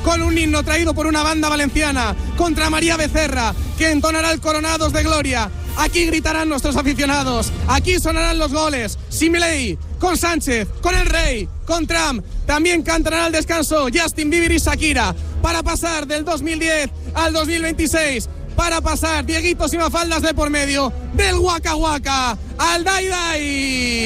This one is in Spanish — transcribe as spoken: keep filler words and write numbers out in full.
con un himno traído por una banda valenciana contra María Becerra, que entonará el Coronados de Gloria. Aquí gritarán nuestros aficionados, aquí sonarán los goles. Similei, con Sánchez, con el Rey, con Trump. También cantarán al descanso Justin Bieber y Shakira, para pasar del dos mil diez al dos mil veintiséis, para pasar Dieguitos y Mafaldas de por medio, del Waka Waka al Dai Dai.